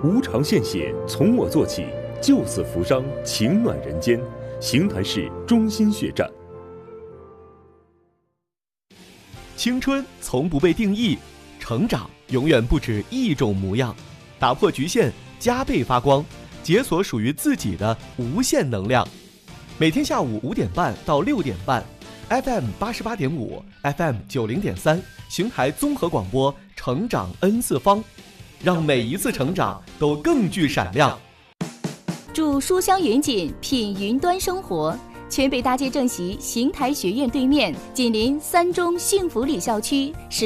无偿献血从我做起，救死扶伤，情暖人间。邢台市中心血站。 青春从不被定义，成长永远不止一种模样。打破局限，加倍发光，解锁属于自己的无限能量。每天下午5点半到6点半 ，FM 88.5 ，FM 90.3，邢台综合广播，成长 N 次方，让每一次成长都更具闪亮。 住书香云锦，品云端生活。全北大街正席邢台学院对面，紧邻3中幸福里校区。